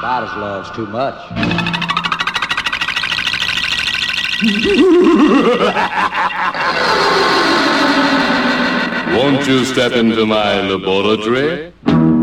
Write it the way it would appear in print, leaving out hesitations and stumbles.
Spiders loves too much. Won't you step into my laboratory?